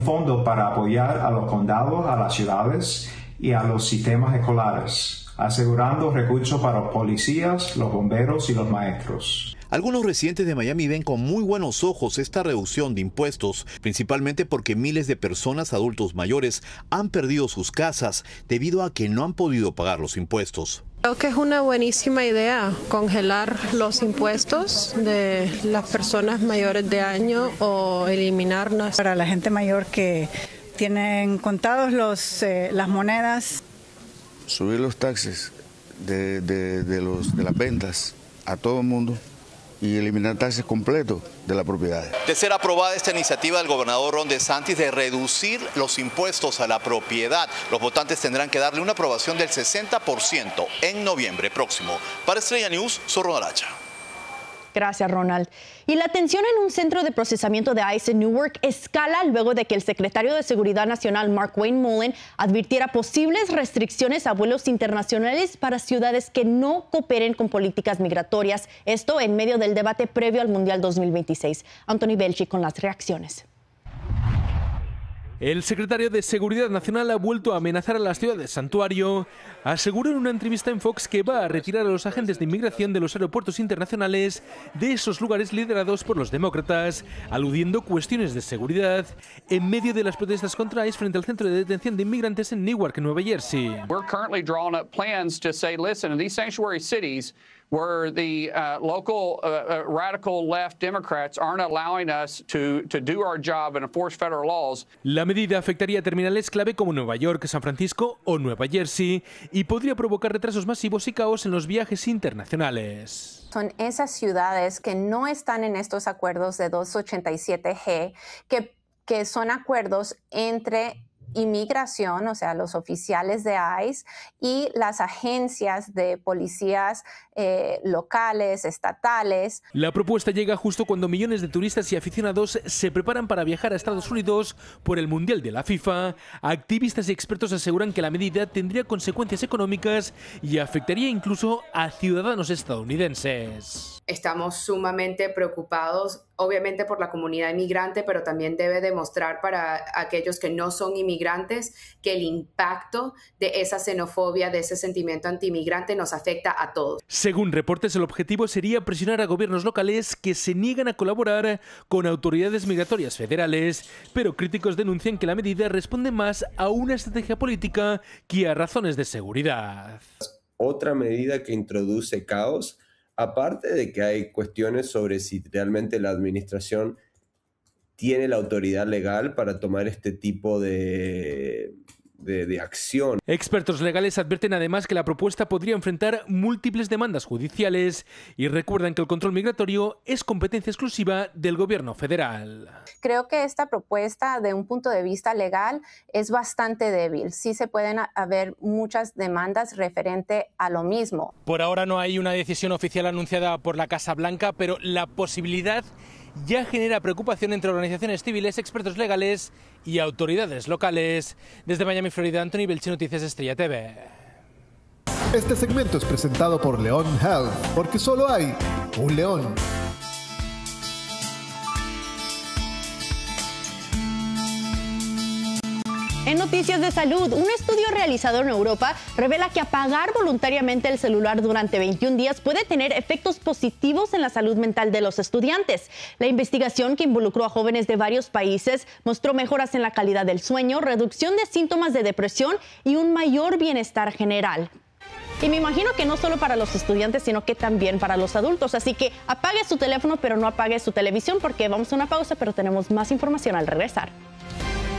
Fondo para apoyar a los condados, a las ciudades y a los sistemas escolares, asegurando recursos para los policías, los bomberos y los maestros. Algunos residentes de Miami ven con muy buenos ojos esta reducción de impuestos, principalmente porque miles de personas adultos mayores han perdido sus casas debido a que no han podido pagar los impuestos. Creo que es una buenísima idea congelar los impuestos de las personas mayores de año o eliminarlas. Para la gente mayor que tienen contados las monedas. Subir los taxes de las ventas a todo el mundo y eliminar taxes completos de la propiedad. De ser aprobada esta iniciativa del gobernador Ron DeSantis de reducir los impuestos a la propiedad, los votantes tendrán que darle una aprobación del 60% en noviembre próximo. Para Estrella News, soy Ronald Hacha. Gracias, Ronald. Y la tensión en un centro de procesamiento de ICE en Newark escala luego de que el secretario de Seguridad Nacional, Markwayne Mullin, advirtiera posibles restricciones a vuelos internacionales para ciudades que no cooperen con políticas migratorias. Esto en medio del debate previo al Mundial 2026. Anthony Belchi con las reacciones. El secretario de Seguridad Nacional ha vuelto a amenazar a las ciudades santuario. Aseguró en una entrevista en Fox que va a retirar a los agentes de inmigración de los aeropuertos internacionales de esos lugares liderados por los demócratas, aludiendo cuestiones de seguridad en medio de las protestas contra ICE frente al centro de detención de inmigrantes en Newark, Nueva Jersey. We're currently drawing up plans to say, listen, in these sanctuary cities where the local radical left Democrats aren't allowing us to do our job and enforce federal laws. La medida afectaría a terminales clave como Nueva York, San Francisco o Nueva Jersey y podría provocar retrasos masivos y caos en los viajes internacionales. Son esas ciudades que no están en estos acuerdos de 287G, que son acuerdos entre inmigración, o sea, los oficiales de ICE y las agencias de policías locales, estatales. La propuesta llega justo cuando millones de turistas y aficionados se preparan para viajar a Estados Unidos por el Mundial de la FIFA. Activistas y expertos aseguran que la medida tendría consecuencias económicas y afectaría incluso a ciudadanos estadounidenses. Estamos sumamente preocupados, obviamente por la comunidad inmigrante, pero también debe demostrar para aquellos que no son inmigrantes que el impacto de esa xenofobia, de ese sentimiento antiinmigrante nos afecta a todos. Según reportes, el objetivo sería presionar a gobiernos locales que se niegan a colaborar con autoridades migratorias federales, pero críticos denuncian que la medida responde más a una estrategia política que a razones de seguridad. Otra medida que introduce caos, aparte de que hay cuestiones sobre si realmente la administración tiene la autoridad legal para tomar este tipo de acción. Expertos legales advierten además que la propuesta podría enfrentar múltiples demandas judiciales y recuerdan que el control migratorio es competencia exclusiva del gobierno federal. Creo que esta propuesta, de un punto de vista legal, es bastante débil. Sí se pueden haber muchas demandas referente a lo mismo. Por ahora no hay una decisión oficial anunciada por la Casa Blanca, pero la posibilidad ya genera preocupación entre organizaciones civiles, expertos legales y autoridades locales. Desde Miami, Florida, Anthony Belchi, Noticias Estrella TV. Este segmento es presentado por León Health, porque solo hay un león. En noticias de salud, un estudio realizado en Europa revela que apagar voluntariamente el celular durante 21 días puede tener efectos positivos en la salud mental de los estudiantes. La investigación, que involucró a jóvenes de varios países, mostró mejoras en la calidad del sueño, reducción de síntomas de depresión y un mayor bienestar general. Y me imagino que no solo para los estudiantes, sino que también para los adultos. Así que apague su teléfono, pero no apague su televisión, porque vamos a una pausa, pero tenemos más información al regresar.